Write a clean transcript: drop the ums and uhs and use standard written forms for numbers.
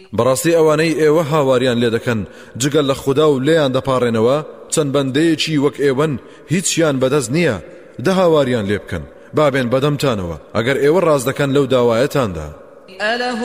بەڕاستی ئەوانەی ئێوە هاواریان لێ دەکەن جگەل لە خوددا و لێیان دەپاڕێنەوە چەند بەندەیەکی وەک ئێوەن هیچیان بەدەست نییە دە هاواریان لێ بکەن بابێن بەدەمتانەوە ئەگەر ئێوە ڕاز دەکەن لەو داوایەتاندا.